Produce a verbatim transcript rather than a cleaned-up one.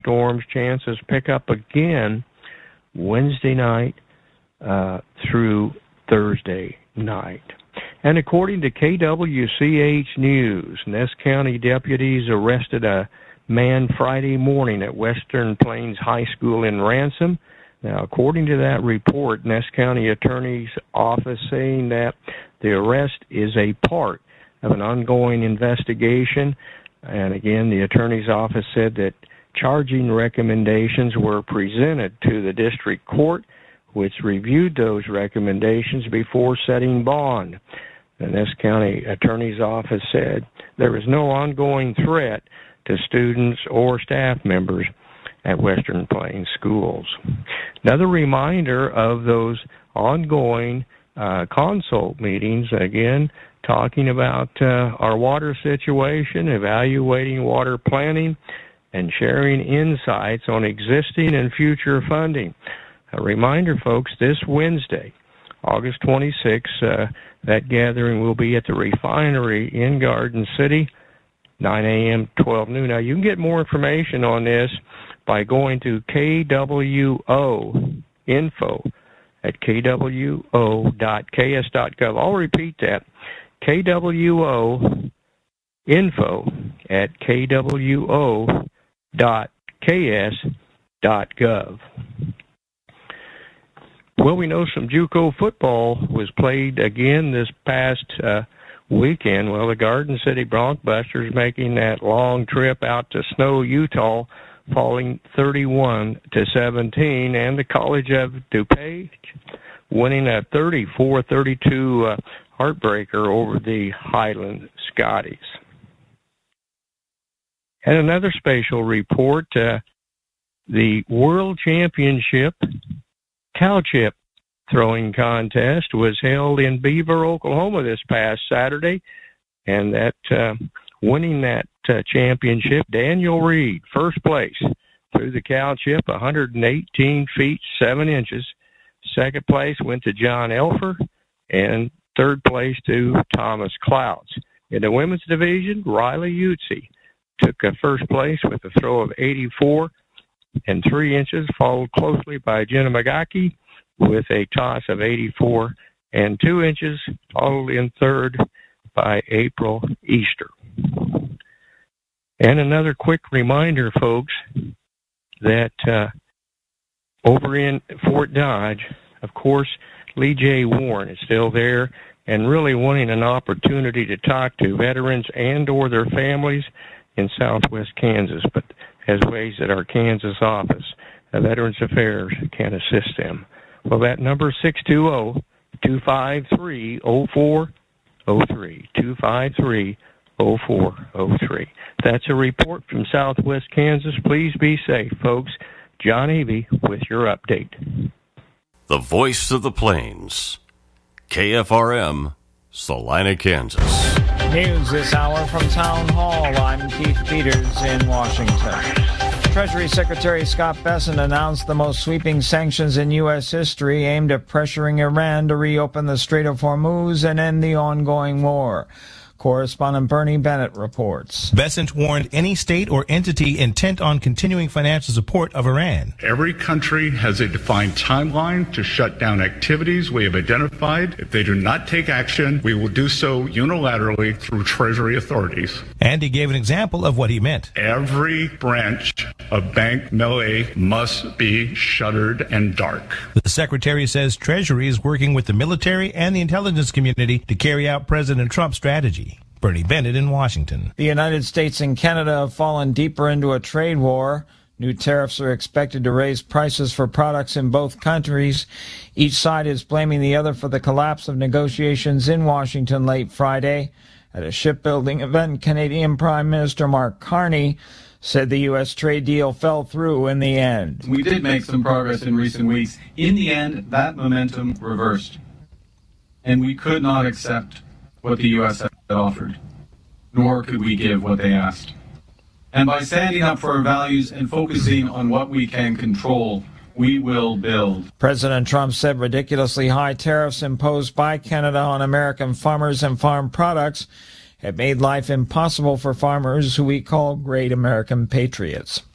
storms chances pick up again Wednesday night uh, through Thursday night. And according to K W C H News, Ness County deputies arrested a man Friday morning at Western Plains High School in Ransom. Now, according to that report, Ness County Attorney's Office saying that the arrest is a part of an ongoing investigation. And again, the Attorney's Office said that charging recommendations were presented to the district court, which reviewed those recommendations before setting bond. The Ness County Attorney's Office said there is no ongoing threat to students or staff members at Western Plains schools. Another reminder of those ongoing uh, consult meetings, again, talking about uh, our water situation, evaluating water planning, and sharing insights on existing and future funding. A reminder, folks, this Wednesday, August twenty-sixth, uh, that gathering will be at the refinery in Garden City, nine a.m. to twelve noon. Now, you can get more information on this by going to K W O info at K W O dot K S dot gov. I'll repeat that, K W O info at K W O dot K S dot gov. Well, we know some JUCO football was played again this past uh, weekend. Well, the Garden City Broncbusters making that long trip out to Snow, Utah, falling thirty-one to seventeen, and the College of DuPage winning a thirty-four thirty-two uh, heartbreaker over the Highland Scotties. And another special report, uh, the World Championship cow chip throwing contest was held in Beaver, Oklahoma this past Saturday, and that uh, winning that uh, championship, Daniel Reed, first place, threw the cow chip one hundred eighteen feet, seven inches. Second place went to John Elfer, and third place to Thomas Clouds. In the women's division, Riley Utze took a first place with a throw of eighty-four and three inches, followed closely by Jenna Magaki with a toss of eighty-four and two inches, followed in third by April Easter. And another quick reminder, folks, that uh, over in Fort Dodge, of course, Lee J. Warren is still there and really wanting an opportunity to talk to veterans and or their families in Southwest Kansas, but has ways that our Kansas office, uh, Veterans Affairs, can assist them. Well, that number is six two zero, two five three, zero four zero three, two five three, zero four zero three. That's a report from Southwest Kansas. Please be safe, folks. John Avey with your update. The voice of the plains, K F R M, Salina, Kansas. News this hour from Town Hall. I'm Keith Peters in Washington. Treasury Secretary Scott Bessent announced the most sweeping sanctions in U S history aimed at pressuring Iran to reopen the Strait of Hormuz and end the ongoing war. Correspondent Bernie Bennett reports. Bessent warned any state or entity intent on continuing financial support of Iran. Every country has a defined timeline to shut down activities we have identified. If they do not take action, we will do so unilaterally through Treasury authorities. And he gave an example of what he meant. Every branch of Bank Melay must be shuttered and dark. The Secretary says Treasury is working with the military and the intelligence community to carry out President Trump's strategy. Bernie Bennett in Washington. The United States and Canada have fallen deeper into a trade war. New tariffs are expected to raise prices for products in both countries. Each side is blaming the other for the collapse of negotiations in Washington late Friday. At a shipbuilding event, Canadian Prime Minister Mark Carney said the U S trade deal fell through in the end. We did make some progress in recent weeks. In the end, that momentum reversed. And we could not accept what the U S had offered, nor could we give what they asked. And by standing up for our values and focusing on what we can control, we will build. President Trump said ridiculously high tariffs imposed by Canada on American farmers and farm products have made life impossible for farmers who we call great American patriots.